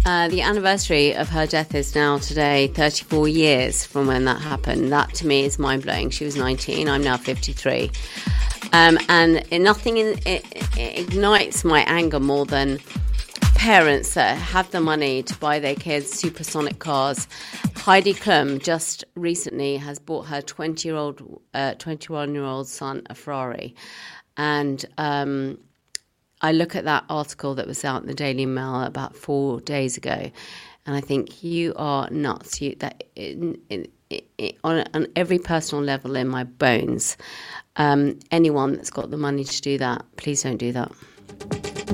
The anniversary of her death is now today, 34 years from when that happened. That to me is mind-blowing. She was 19, I'm now 53. And nothing ignites my anger more than parents that have the money to buy their kids supersonic cars. Heidi Klum just recently has bought her 21-year-old son a Ferrari. And I look at that article that was out in the Daily Mail about 4 days ago, and I think you are nuts. On every personal level in my bones, anyone that's got the money to do that, please don't do that.